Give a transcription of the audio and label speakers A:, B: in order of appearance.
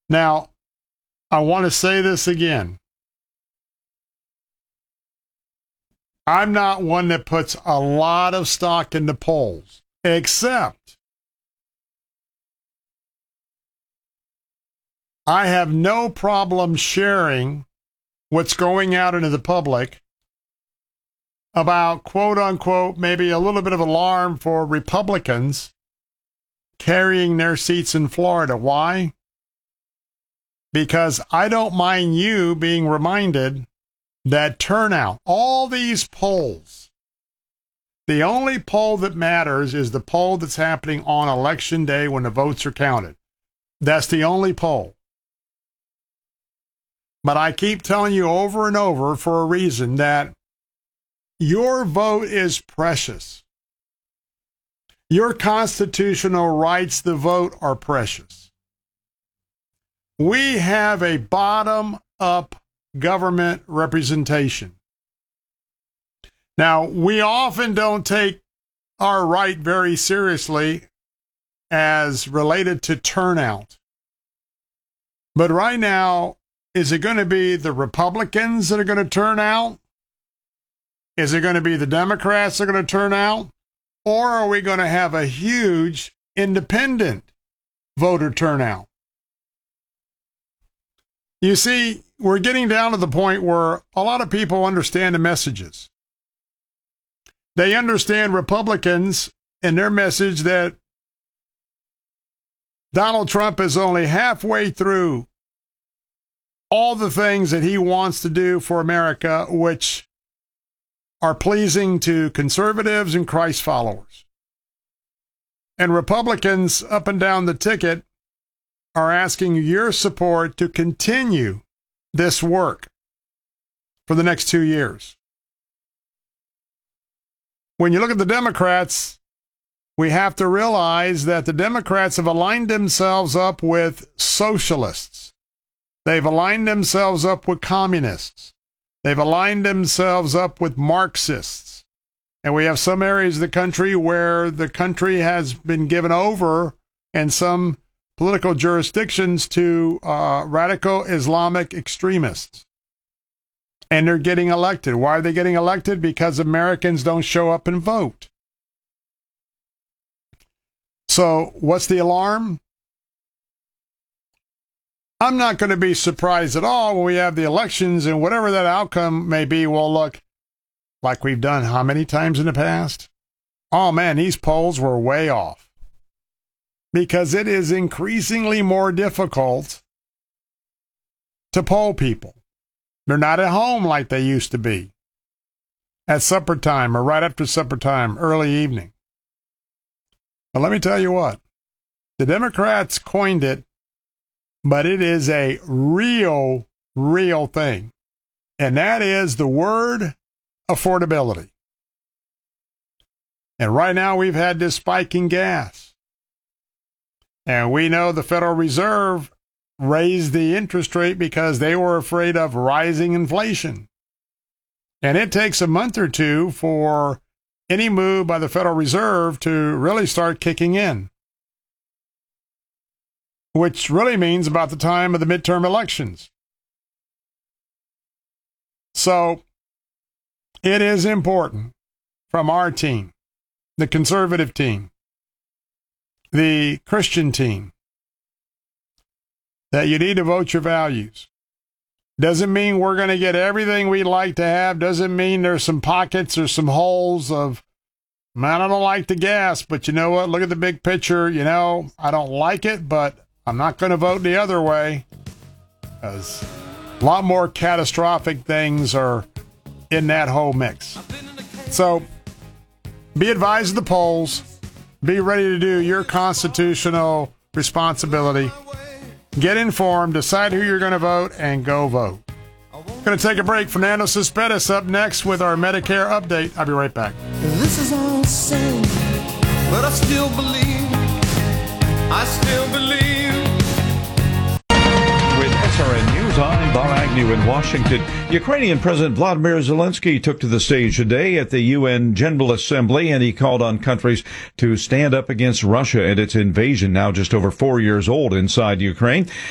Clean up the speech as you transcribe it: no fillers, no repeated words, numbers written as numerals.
A: Now, I want to say this again. I'm not one that puts a lot of stock into polls, except I have no problem sharing what's going out into the public about, quote unquote, maybe a little bit of alarm for Republicans carrying their seats in Florida. Why? Because I don't mind you being reminded that turnout, all these polls, the only poll that matters is the poll that's happening on Election Day when the votes are counted. That's the only poll. But I keep telling you over and over for a reason that your vote is precious. Your constitutional rights to vote are precious. We have a bottom-up government representation. Now, we often don't take our right very seriously as related to turnout. But right now, is it going to be the Republicans that are going to turn out? Is it going to be the Democrats that are going to turn out? Or are we going to have a huge independent voter turnout? You see, we're getting down to the point where a lot of people understand the messages. They understand Republicans and their message that Donald Trump is only halfway through all the things that he wants to do for America, which are pleasing to conservatives and Christ followers. And Republicans up and down the ticket are asking your support to continue this work for the next 2 years. When you look at the Democrats, we have to realize that the Democrats have aligned themselves up with socialists. They've aligned themselves up with communists. They've aligned themselves up with Marxists. And we have some areas of the country where the country has been given over, and some political jurisdictions, to radical Islamic extremists. And they're getting elected. Why are they getting elected? Because Americans don't show up and vote. So what's the alarm? I'm not going to be surprised at all when we have the elections, and whatever that outcome may be, we'll look like we've done how many times in the past? Oh man, these polls were way off. Because it is increasingly more difficult to poll people. They're not at home like they used to be. At supper time or right after supper time, early evening. But let me tell you what. The Democrats coined it, but it is a real thing. And that is the word affordability. And right now we've had this spike in gas. And we know the Federal Reserve raised the interest rate because they were afraid of rising inflation. And it takes a month or two for any move by the Federal Reserve to really start kicking in, which really means about the time of the midterm elections. So it is important from our team, the conservative team, the Christian team, that you need to vote your values. Doesn't mean we're going to get everything we'd like to have. Doesn't mean there's some pockets or some holes of, man, I don't like the gas, but you know what? Look at the big picture. You know, I don't like it, but I'm not going to vote the other way, because a lot more catastrophic things are in that whole mix. So be advised of the polls. Be ready to do your constitutional responsibility. Get informed, decide who you're going to vote, and go vote. Going to take a break. Fernando Cespedes up next with our Medicare update. I'll be right back.
B: This is all sin, but I still believe. I still believe.
C: With SRN News, I'm Bob Agnew in Washington. Ukrainian President Vladimir Zelensky took to the stage today at the UN General Assembly, and he called on countries to stand up against Russia and its invasion, now just over 4 years old, inside Ukraine.